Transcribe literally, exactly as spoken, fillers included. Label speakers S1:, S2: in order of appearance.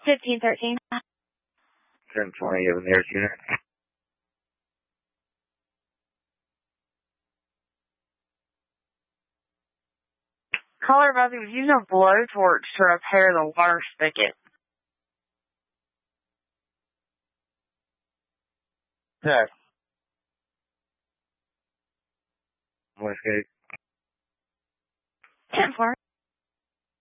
S1: fifteen thirteen.
S2: ten twenty, you have a nearest unit.
S1: Caller about was using a blowtorch to repair the water spigot.
S2: Yeah. Westgate.
S1: ten four.